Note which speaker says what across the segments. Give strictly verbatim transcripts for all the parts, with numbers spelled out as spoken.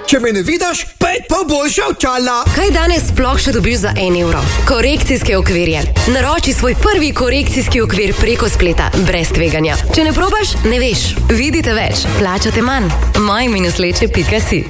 Speaker 1: Če me ne vidiš, pet pa boljša očala.
Speaker 2: Kaj danes sploh še dobiš za en evro? Korekcijske okvirje. Naroči svoj prvi korekcijski okvir preko spleta, brez tveganja. Če ne probaš, ne veš. Vidite več, plačate manj. maj minus leče pika si.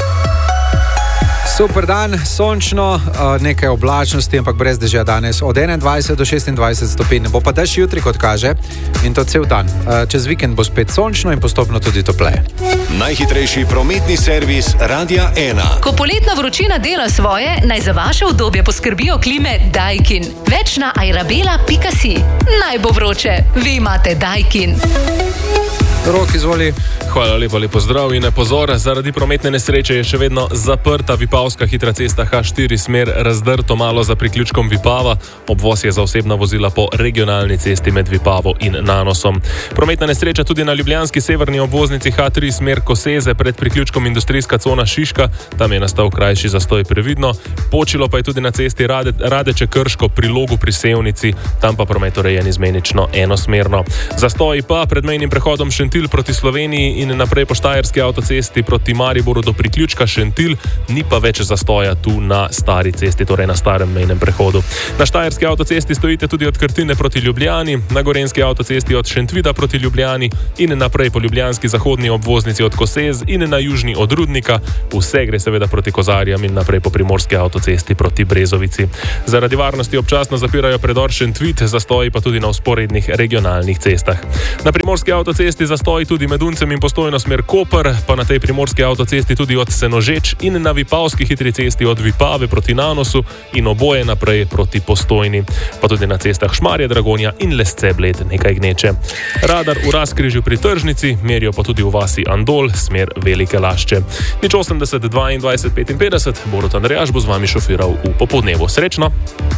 Speaker 3: Super dan, sončno, nekaj oblačnosti, ampak brez dežja danes. Od enaindvajset do šestindvajset stopinj. Bo pa dež jutri, kot kaže, in to cel dan. Čez vikend bo spet sončno in postopno tudi topleje.
Speaker 4: Najhitrejši prometni servis Radia ena.
Speaker 5: Ko poletna vročina dela svoje, naj za vaše udobje poskrbijo klime Daikin. Več na airabela pika si. Naj bo vroče, vi imate Daikin.
Speaker 3: Rok, izvoli.
Speaker 6: Hvala lepa, lepo zdrav in pozor. Zaradi prometne nesreče je še vedno zaprta Vipavska hitra cesta ha štiri smer Razdrto malo za priključkom Vipava. Obvoz je za osebna vozila po regionalni cesti med Vipavo in Nanosom. Prometna nesreča tudi na ljubljanski severni obvoznici ha tri smer Koseze pred priključkom industrijska cona Šiška. Tam je nastal krajši zastoj, previdno. Počilo pa je tudi na cesti Rade, Radeče Krško pri Logu pri Sevnici. Tam pa promet urejen izmenično enosmerno. Zastoji pa pred mejnim prehodom Šentilj proti Sloveniji in naprej po Štajerski avtocesti proti Mariboru do priključka Šentilj, ni pa več zastoja tu na stari cesti, torej na starem mejnem prehodu. Na Štajerski avtocesti stojite tudi od Krtine proti Ljubljani, na Gorenjski avtocesti od Šentvida proti Ljubljani in naprej po ljubljanski zahodni obvoznici od Kosez in na južni od Rudnika. Vse gre seveda proti Kozarjam in naprej po Primorski avtocesti proti Brezovici. Zaradi varnosti občasno zapirajo predor Šentvid, zastoji pa tudi na vzporednih regionalnih cestah. Na Primorski avtocesti zastoji tudi med Uncem in Postojno smer Koper, pa na tej primorski avtocesti tudi od Senožeč in na Vipavski hitri cesti od Vipave proti Nanosu in oboje naprej proti Postojni. Pa tudi na cestah Šmarje, Dragonja in Lesce Bled nekaj gneče. Radar v Razkrižju pri Tržnici, merijo pa tudi v vasi Andol, smer Velike Lašče. Nič osemdeset dvaindvajset petinpetdeset, Borut Andrejaš bo z vami šofiral v popoldnevu. Srečno!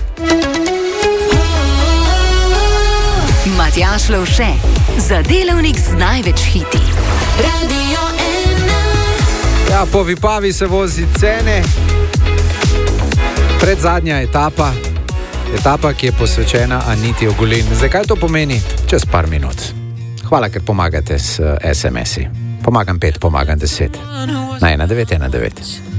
Speaker 5: Matjaž Lovše, za delavnik z največ hiti. Radio ena.
Speaker 3: Ja, po Vipavi se vozi Cene. Predzadnja etapa. Etapa, ki je posvečena Aniti Ogulin. Zdaj, kaj to pomeni? Čez par minut. Hvala, ker pomagate s es em esi. Pomagam pet, pomagam deset. Na ena devet ena devet.